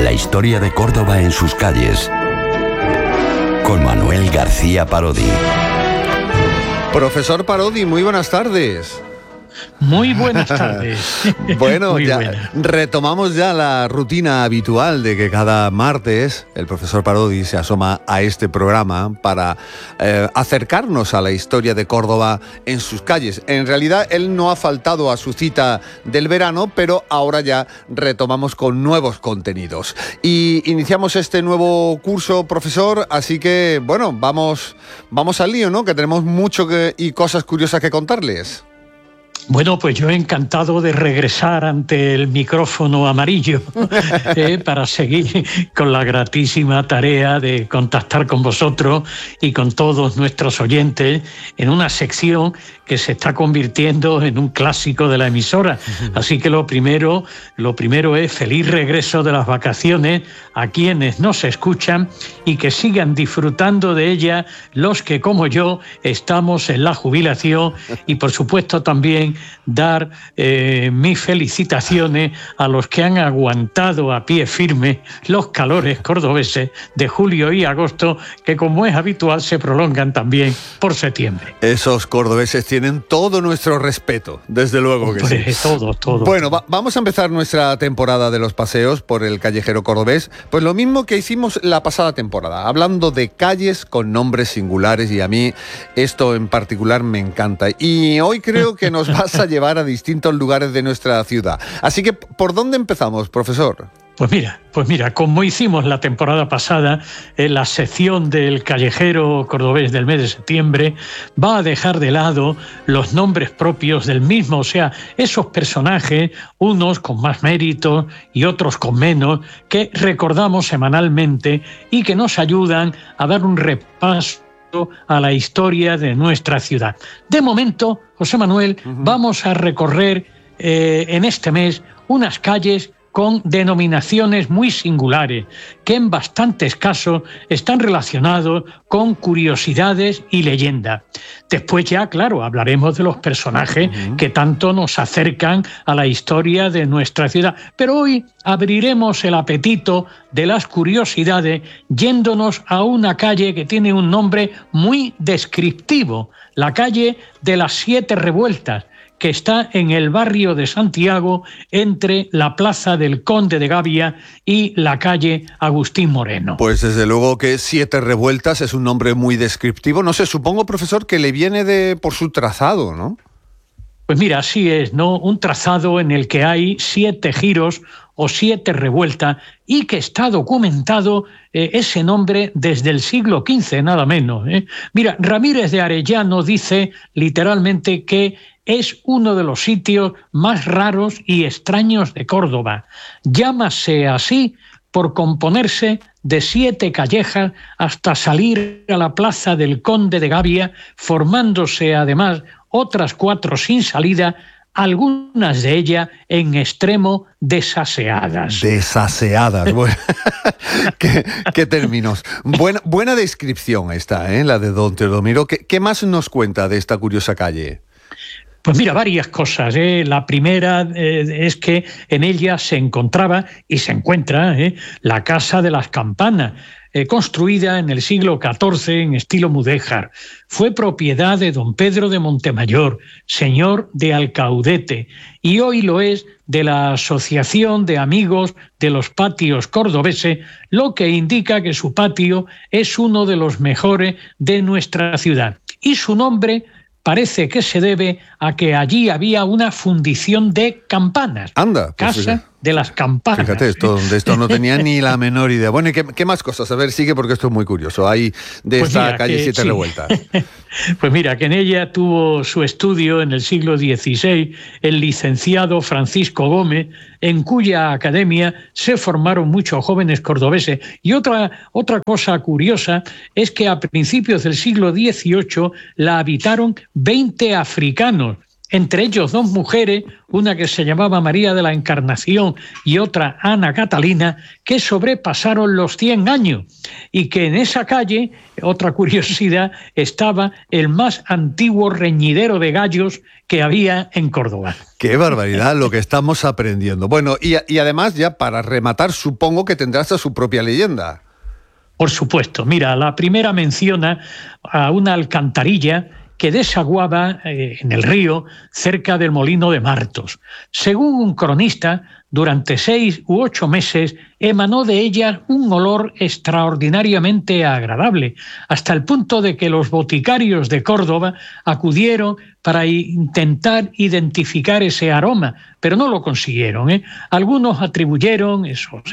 La historia de Córdoba en sus calles, con Manuel García Parodi. Profesor Parodi, muy buenas tardes. Muy buenas tardes. Bueno, retomamos ya la rutina habitual de que cada martes el profesor Parodi se asoma a este programa para acercarnos a la historia de Córdoba en sus calles. En realidad, él no ha faltado a su cita del verano, pero ahora ya retomamos con nuevos contenidos. Y iniciamos este nuevo curso, profesor, así que, bueno, vamos al lío, ¿no? Que tenemos mucho y cosas curiosas que contarles. Bueno, pues yo encantado de regresar ante el micrófono amarillo para seguir con la gratísima tarea de contactar con vosotros y con todos nuestros oyentes en una sección que se está convirtiendo en un clásico de la emisora. Así que lo primero es feliz regreso de las vacaciones a quienes nos escuchan y que sigan disfrutando de ella los que, como yo, estamos en la jubilación, y por supuesto también dar mis felicitaciones a los que han aguantado a pie firme los calores cordobeses de julio y agosto, que como es habitual se prolongan también por septiembre. Esos cordobeses tienen todo nuestro respeto, desde luego que sí. Todo. Bueno, vamos a empezar nuestra temporada de los paseos por el callejero cordobés, pues lo mismo que hicimos la pasada temporada, hablando de calles con nombres singulares, y a mí esto en particular me encanta. Y hoy creo que nos vas a llevar a distintos lugares de nuestra ciudad. Así que, ¿por dónde empezamos, profesor? Pues mira, como hicimos la temporada pasada, la sección del callejero cordobés del mes de septiembre va a dejar de lado los nombres propios del mismo, o sea, esos personajes, unos con más mérito y otros con menos, que recordamos semanalmente y que nos ayudan a dar un repaso a la historia de nuestra ciudad. De momento, José Manuel, vamos a recorrer en este mes unas calles con denominaciones muy singulares, que en bastantes casos están relacionados con curiosidades y leyendas. Después ya, claro, hablaremos de los personajes que tanto nos acercan a la historia de nuestra ciudad. Pero hoy abriremos el apetito de las curiosidades yéndonos a una calle que tiene un nombre muy descriptivo, la calle de las 7 Revueltas, que está en el barrio de Santiago, entre la Plaza del Conde de Gavia y la calle Agustín Moreno. Pues desde luego que 7 Revueltas es un nombre muy descriptivo. No sé, supongo, profesor, que le viene por su trazado, ¿no? Pues mira, así es, ¿no? Un trazado en el que hay 7 giros o 7 revueltas, y que está documentado ese nombre desde el siglo XV, nada menos. Mira, Ramírez de Arellano dice literalmente que es uno de los sitios más raros y extraños de Córdoba. Llámase así por componerse de 7 callejas hasta salir a la Plaza del Conde de Gavia, formándose además otras 4 sin salida, algunas de ellas en extremo desaseadas. Desaseadas, bueno. ¿Qué términos? Buena descripción esta, la de don Teodomiro. ¿Qué más nos cuenta de esta curiosa calle? Pues mira, varias cosas. La primera es que en ella se encontraba y se encuentra la Casa de las Campanas, construida en el siglo XIV en estilo mudéjar. Fue propiedad de don Pedro de Montemayor, señor de Alcaudete, y hoy lo es de la Asociación de Amigos de los Patios Cordobeses, lo que indica que su patio es uno de los mejores de nuestra ciudad. Y su nombre parece que se debe a que allí había una fundición de campanas. Anda, pues Casa de las Campanas. Fíjate, de esto no tenía ni la menor idea. Bueno, ¿y qué más cosas? A ver, sigue, porque esto es muy curioso. Hay de pues esta calle 7 Revueltas. Pues mira, que en ella tuvo su estudio en el siglo XVI el licenciado Francisco Gómez, en cuya academia se formaron muchos jóvenes cordobeses. Y otra cosa curiosa es que a principios del siglo XVIII la habitaron 20 africanos, entre ellos 2 mujeres, una que se llamaba María de la Encarnación y otra Ana Catalina, que sobrepasaron los 100 años, y que en esa calle, otra curiosidad, estaba el más antiguo reñidero de gallos que había en Córdoba. ¡Qué barbaridad lo que estamos aprendiendo! Bueno, y además, ya para rematar, supongo que tendrá hasta su propia leyenda. Por supuesto. Mira, la primera menciona a una alcantarilla que desaguaba en el río cerca del molino de Martos. Según un cronista, durante 6 u 8 meses emanó de ella un olor extraordinariamente agradable, hasta el punto de que los boticarios de Córdoba acudieron para intentar identificar ese aroma, pero no lo consiguieron. Algunos atribuyeron esos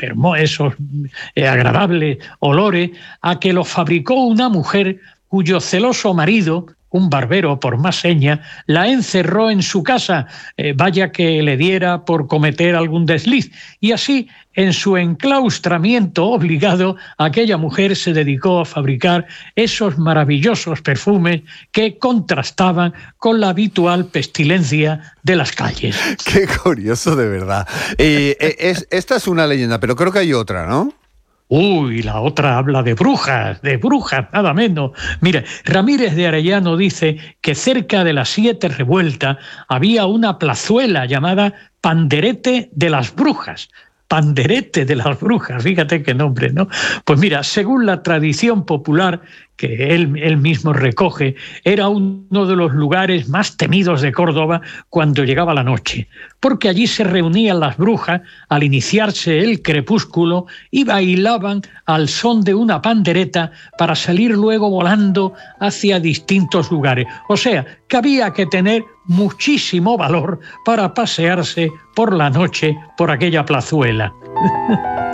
agradables olores a que los fabricó una mujer cuyo celoso marido, un barbero por más seña, la encerró en su casa, vaya que le diera por cometer algún desliz. Y así, en su enclaustramiento obligado, aquella mujer se dedicó a fabricar esos maravillosos perfumes que contrastaban con la habitual pestilencia de las calles. ¡Qué curioso, de verdad! Esta es una leyenda, pero creo que hay otra, ¿no? Uy, la otra habla de brujas, nada menos. Mira, Ramírez de Arellano dice que cerca de las 7 Revueltas había una plazuela llamada Panderete de las Brujas. Panderete de las Brujas, fíjate qué nombre, ¿no? Pues mira, según la tradición popular que él mismo recoge, era uno de los lugares más temidos de Córdoba cuando llegaba la noche, porque allí se reunían las brujas al iniciarse el crepúsculo y bailaban al son de una pandereta para salir luego volando hacia distintos lugares. O sea, que había que tener muchísimo valor para pasearse por la noche por aquella plazuela.